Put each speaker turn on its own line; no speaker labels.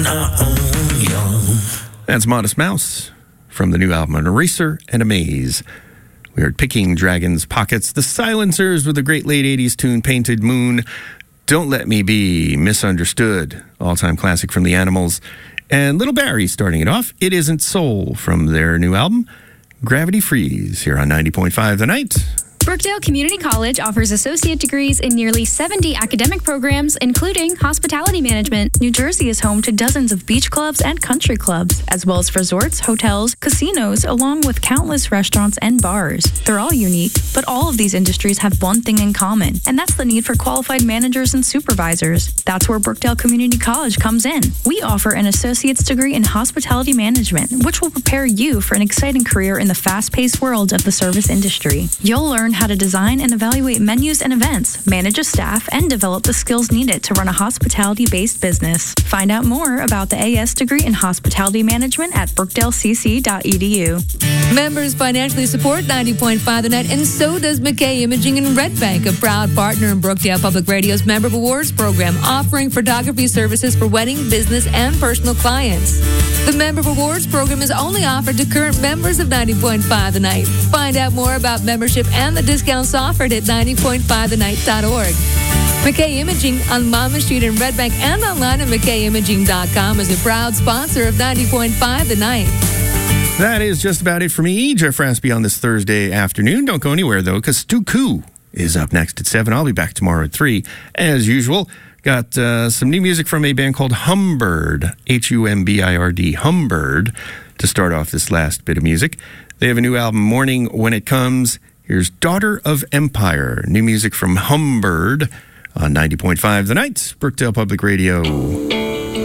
That's Modest Mouse from the new album An Eraser and a Maze. We heard Picking Dragon's Pockets, The Silencers with a great late 80s tune, Painted Moon, Don't Let Me Be, Misunderstood, all-time classic from the Animals, and Little Barry starting it off, It Isn't Soul from their new album, Gravity Freeze, here on 90.5 The Night.
Brookdale Community College offers associate degrees in nearly 70 academic programs, including hospitality management. New Jersey is home to dozens of beach clubs and country clubs, as well as resorts, hotels, casinos, along with countless restaurants and bars. They're all unique, but all of these industries have one thing in common, and that's the need for qualified managers and supervisors. That's where Brookdale Community College comes in. We offer an associate's degree in hospitality management, which will prepare you for an exciting career in the fast-paced world of the service industry. You'll learn how to design and evaluate menus and events, manage a staff, and develop the skills needed to run a hospitality-based business. Find out more about the AS degree in hospitality management at brookdalecc.edu.
Members financially support 90.5 The Night, and so does McKay Imaging in Red Bank, a proud partner in Brookdale Public Radio's Member Awards program, offering photography services for wedding, business, and personal clients. The Member Awards program is only offered to current members of 90.5 The Night. Find out more about membership and the discounts offered at 90.5thenight.org. McKay Imaging on Monmouth Street in Red Bank and online at McKayImaging.com is a proud sponsor of 90.5 The Night.
That is just about it for me, Jeff Raspy, on this Thursday afternoon. Don't go anywhere, though, because Stu Koo is up next at 7. I'll be back tomorrow at 3. As usual, got some new music from a band called Humbird, Humbird, Humbird, to start off this last bit of music. They have a new album, Morning When It Comes. Here's Daughter of Empire, new music from Humbird on 90.5 The Night, Brookdale Public Radio.